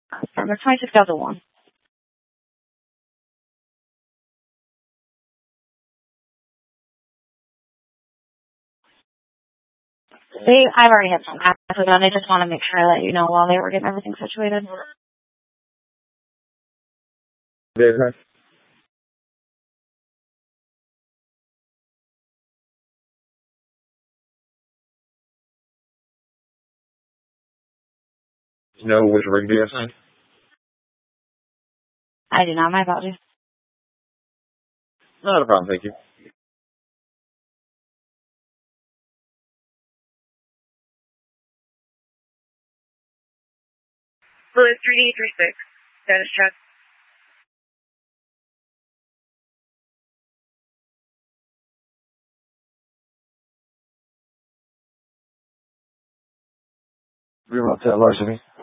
From 26,001. I've already had some access done. I just want to make sure I let you know while they were getting everything situated. Okay. You know which rig be assigned? I do not. My apologies. Not a problem, thank you. Blue 3D36. Status check. Remote to Varsity.